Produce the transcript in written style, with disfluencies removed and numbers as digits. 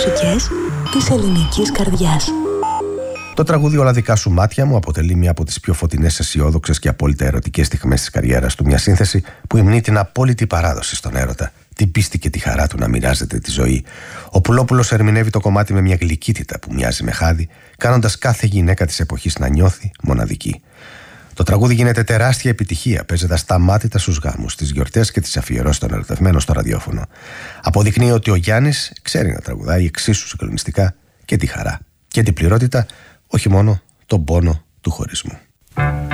μουσικές της ελληνικής καρδιάς. Το τραγούδι «Όλα δικά σου μάτια μου» αποτελεί μία από τις πιο φωτεινές, αισιόδοξες και απόλυτα ερωτικές στιγμές της καριέρας του. Μια σύνθεση που υμνεί την απόλυτη παράδοση στον έρωτα, την πίστη και τη χαρά του να μοιράζεται τη ζωή. Ο Πουλόπουλος ερμηνεύει το κομμάτι με μια γλυκύτητα που μοιάζει με χάδι, κάνοντας κάθε γυναίκα της εποχής να νιώθει μοναδική. Το τραγούδι γίνεται τεράστια επιτυχία, παίζεται ασταμάτητα στους γάμους, στις γιορτές και τις αφιερώσεις των ερωτευμένων στο ραδιόφωνο. Αποδεικνύει ότι ο Γιάννης ξέρει να τραγουδάει εξίσου συγκλονιστικά και τη χαρά και την πληρότητα, όχι μόνο τον πόνο του χωρισμού.